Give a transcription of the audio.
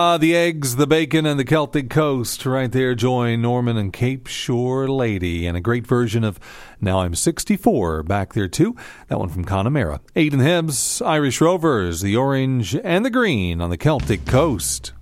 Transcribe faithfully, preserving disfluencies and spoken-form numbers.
Uh, the eggs, the bacon, and the Celtic Coast right there. Join Norman and Cape Shore Lady, and a great version of Now I'm sixty-four back there too. That one from Connemara. Aidan Hibbs, Irish Rovers, the orange and the green on the Celtic Coast.